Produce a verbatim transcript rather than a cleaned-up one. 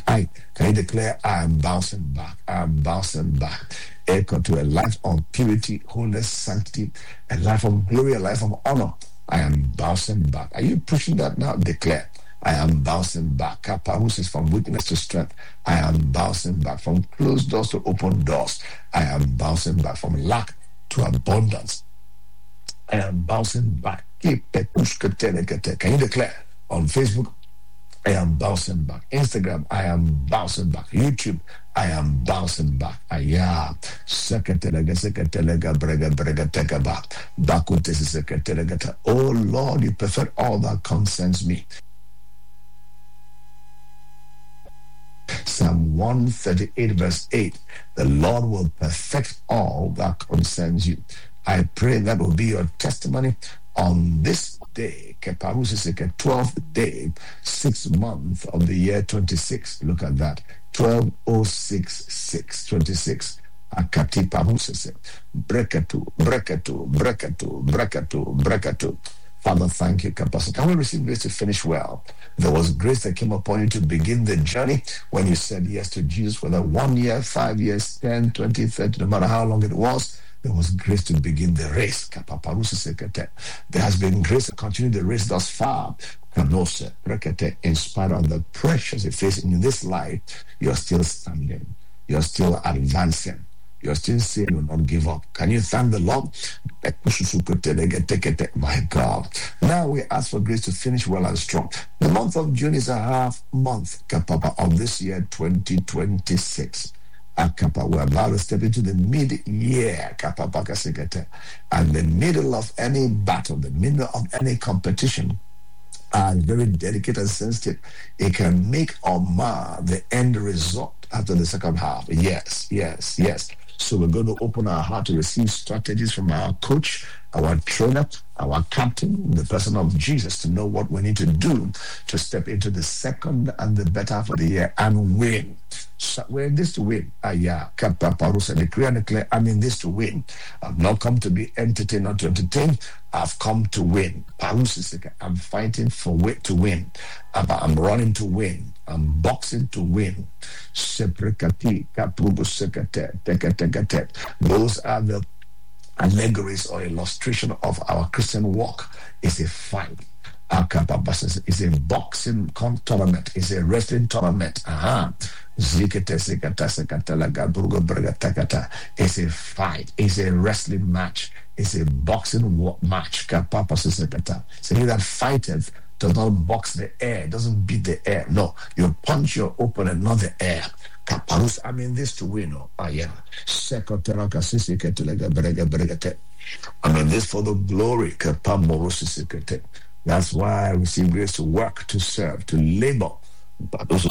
I can you declare, I am bouncing back. I am bouncing back. Echo to a life of purity, wholeness, sanctity, a life of glory, a life of honor. I am bouncing back. Are you pushing that now? Declare, I am bouncing back. Kaparus is from weakness to strength. I am bouncing back. From closed doors to open doors. I am bouncing back. From lack to abundance. I am bouncing back. Can you declare on Facebook? I am bouncing back. Instagram, I am bouncing back. YouTube, I am bouncing back. Aya, seketelega, seketelega, brega, brega, teka back. Bakutesi seketelega. Oh Lord, you perfect all that concerns me. Psalm one thirty-eight, verse eight. The Lord will perfect all that concerns you. I pray that will be your testimony on this day, Keparusiseke, twelfth day, sixth month of the year twenty-six. Look at that. twelve oh six six twenty-six. Akati Parusise. Brekatu, brekatu, brekatu, brekatu, brekatu. Father, thank you, capacity. Can we receive grace to finish well? There was grace that came upon you to begin the journey when you said yes to Jesus, whether one year, five years, ten, twenty, thirty, no matter how long it was. There was grace to begin the race. There has been grace to continue the race thus far. In spite of the pressures you face in this life, you're still standing. You're still advancing. You're still saying you'll not give up. Can you thank the Lord? My God. Now we ask for grace to finish well and strong. The month of June is a half month of this year, twenty twenty-six. We're about to step into the mid-year, and the middle of any battle, the middle of any competition, are very delicate and sensitive. It can make or mar the end result after the second half. Yes, yes, yes. So we're going to open our heart to receive strategies from our coach, our trainer, our captain, the person of Jesus, to know what we need to do to step into the second and the better half of the year and win. So we're in this to win. Ah, yeah. Decree and declare, I'm in this to win. I've not come to be entertained, not to entertain. I've come to win. I'm fighting for wit to win. I'm running to win. I'm boxing to win. Those are the allegories or illustration of our Christian walk. It's a fight. It's a boxing tournament. It's a wrestling tournament. Uh-huh. It's a fight. It's a wrestling match. It's a boxing match. So he that fighteth does not box the air, doesn't beat the air. No, you punch your opponent, not the air. I mean this to win. Oh, yeah. I mean this for the glory. That's why I receive grace to work, to serve, to labor. But those